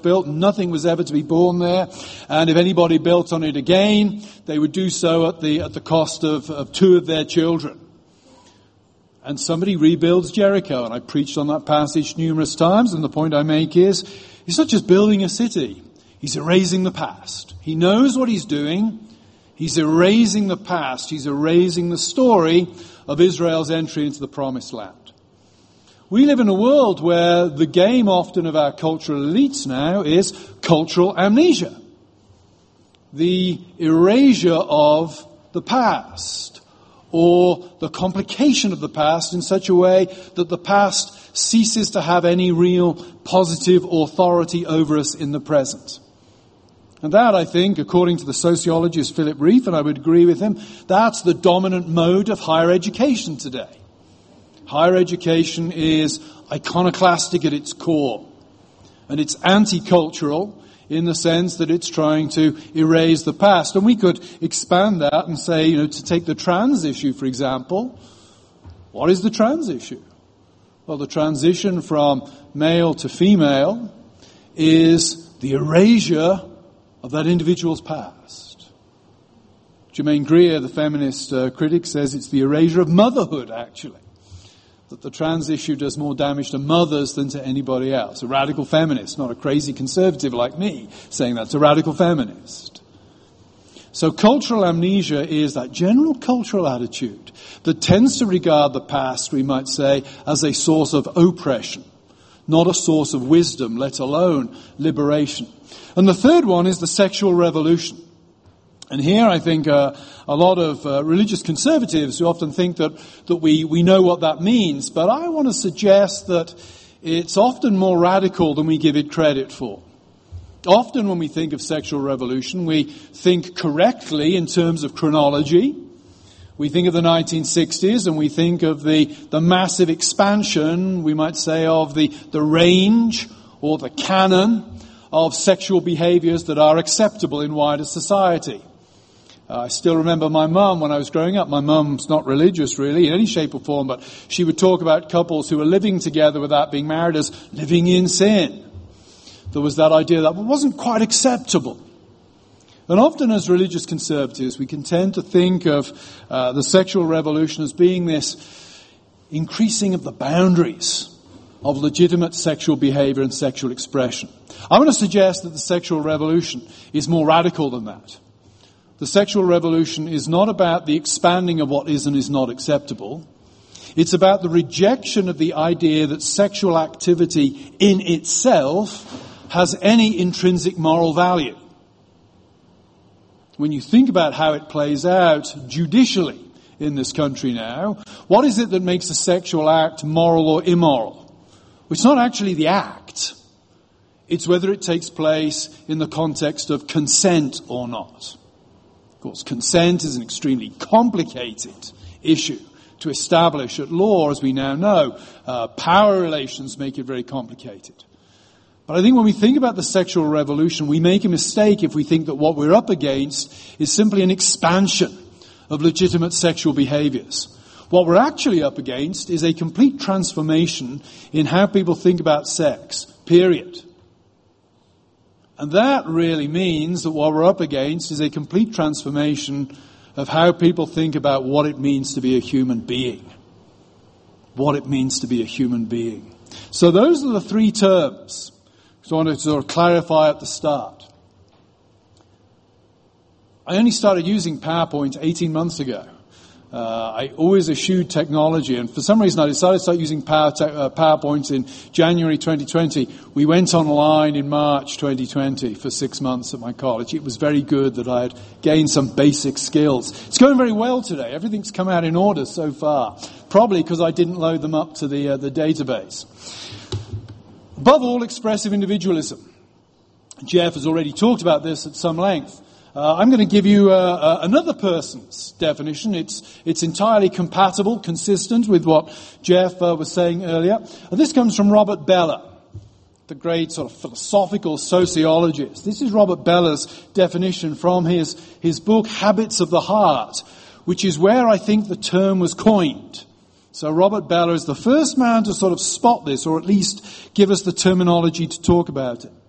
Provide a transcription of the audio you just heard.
built, nothing was ever to be born there. And if anybody built on it again, they would do so at the cost of two of their children. And somebody rebuilds Jericho. And I preached on that passage numerous times. And the point I make is, he's not just building a city. He's erasing the past. He knows what he's doing. He's erasing the past. He's erasing the story of Israel's entry into the promised land. We live in a world where the game often of our cultural elites now is cultural amnesia. The erasure of the past, or the complication of the past in such a way that the past ceases to have any real positive authority over us in the present. And that, I think, according to the sociologist Philip Reef, and I would agree with him, that's the dominant mode of higher education today. Higher education is iconoclastic at its core. And it's anti-cultural in the sense that it's trying to erase the past. And we could expand that and say, to take the trans issue, for example. What is the trans issue? Well, the transition from male to female is the erasure of that individual's past. Germaine Greer, the feminist critic, says it's the erasure of motherhood, actually. That the trans issue does more damage to mothers than to anybody else. A radical feminist, not a crazy conservative like me, saying that's a radical feminist. So cultural amnesia is that general cultural attitude that tends to regard the past, we might say, as a source of oppression, not a source of wisdom, let alone liberation. And the third one is the sexual revolution. And here I think a lot of religious conservatives who often think that we know what that means. But I want to suggest that it's often more radical than we give it credit for. Often when we think of sexual revolution, we think correctly in terms of chronology. We think of the 1960s and we think of the massive expansion, we might say, of the range or the canon of sexual behaviors that are acceptable in wider society. I still remember my mum when I was growing up. My mum's not religious really in any shape or form, but she would talk about couples who were living together without being married as living in sin. There was that idea that wasn't quite acceptable. And often as religious conservatives, we can tend to think of the sexual revolution as being this increasing of the boundaries of legitimate sexual behavior and sexual expression. I want to suggest that the sexual revolution is more radical than that. The sexual revolution is not about the expanding of what is and is not acceptable. It's about the rejection of the idea that sexual activity in itself has any intrinsic moral value. When you think about how it plays out judicially in this country now, what is it that makes a sexual act moral or immoral? Well, it's not actually the act. It's whether it takes place in the context of consent or not. Of course, consent is an extremely complicated issue to establish at law, as we now know. Power relations make it very complicated. But I think when we think about the sexual revolution, we make a mistake if we think that what we're up against is simply an expansion of legitimate sexual behaviors. What we're actually up against is a complete transformation in how people think about sex, period. And that really means that what we're up against is a complete transformation of how people think about what it means to be a human being. What it means to be a human being. So those are the three terms. So I want to sort of clarify at the start. I only started using PowerPoint 18 months ago. I always eschewed technology, and for some reason I decided to start using PowerPoint in January 2020. We went online in March 2020 for 6 months at my college. It was very good that I had gained some basic skills. It's going very well today. Everything's come out in order so far, probably because I didn't load them up to the database. Above all, expressive individualism. Jeff has already talked about this at some length. I'm going to give you another person's definition. It's entirely compatible, consistent with what Jeff was saying earlier. And this comes from Robert Bellah, the great sort of philosophical sociologist. This is Robert Bellah's definition from his book, Habits of the Heart, which is where I think the term was coined. So Robert Bellah is the first man to sort of spot this, or at least give us the terminology to talk about it.